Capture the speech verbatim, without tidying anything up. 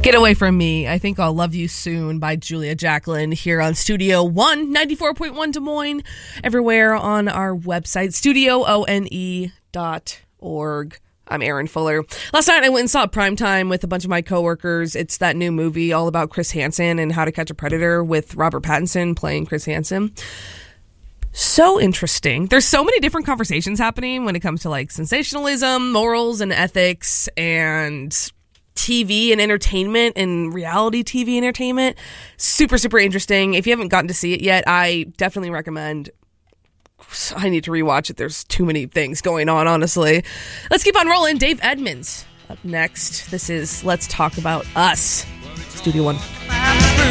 Get Away From Me, I Think I'll Love You Soon by Julia Jacklin here on Studio One, ninety-four point one Des Moines, everywhere on our website, studio one dot org. I'm Erin Fuller. Last night I went and saw Primetime with a bunch of my coworkers. It's that new movie all about Chris Hansen and How to Catch a Predator with Robert Pattinson playing Chris Hansen. So interesting. There's so many different conversations happening when it comes to like sensationalism, morals and ethics, and T V and entertainment and reality T V entertainment. Super, super interesting. If you haven't gotten to see it yet, I definitely recommend. I need to rewatch it. There's too many things going on, honestly. Let's keep on rolling. Dave Edmunds up next. This is Let's Talk About Us. Studio One.